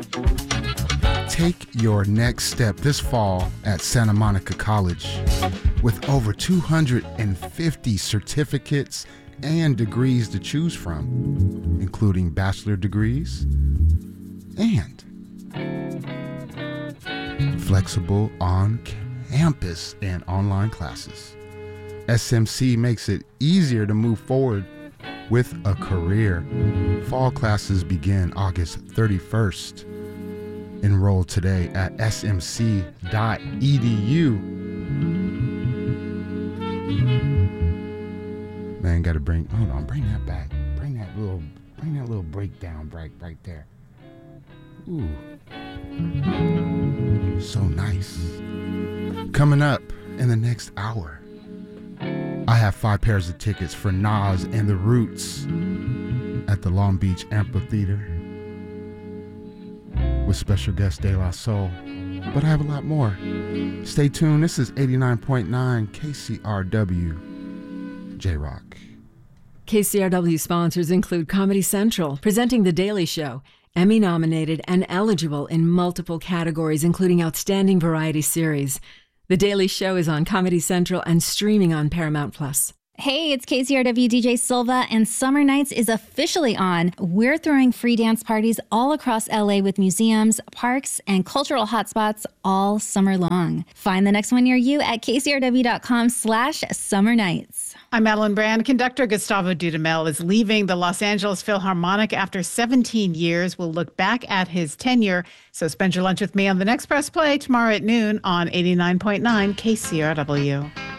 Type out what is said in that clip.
Take your next step this fall at Santa Monica College. With over 250 certificates and degrees to choose from, including bachelor degrees and flexible on-campus and online classes. SMC makes it easier to move forward with a career. Fall classes begin August 31st. Enroll today at smc.edu. Man, gotta bring that back. Bring that little breakdown right there. Ooh. So nice. Coming up in the next hour, I have 5 pairs of tickets for Nas and the Roots at the Long Beach Amphitheater with special guest De La Soul. But I have a lot more. Stay tuned. This is 89.9 KCRW J-Rock. KCRW sponsors include Comedy Central, presenting The Daily Show, Emmy-nominated and eligible in multiple categories, including Outstanding Variety Series. The Daily Show is on Comedy Central and streaming on Paramount+. Hey, it's KCRW DJ Silva, and Summer Nights is officially on. We're throwing free dance parties all across LA with museums, parks, and cultural hotspots all summer long. Find the next one near you at kcrw.com/Summer Nights. I'm Madeline Brand. Conductor Gustavo Dudamel is leaving the Los Angeles Philharmonic after 17 years. We'll look back at his tenure. So spend your lunch with me on the next Press Play tomorrow at noon on 89.9 KCRW.